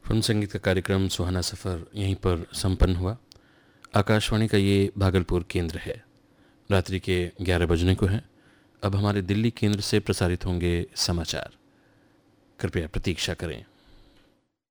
Film संगीत का कार्यक्रम सुहाना सफ़र यहीं पर संपन्न हुआ। आकाशवाणी का ये भागलपुर केंद्र है। रात्रि के 11 बजने को हैं। अब हमारे दिल्ली केंद्र से प्रसारित होंगे समाचार। कृपया प्रतीक्षा करें।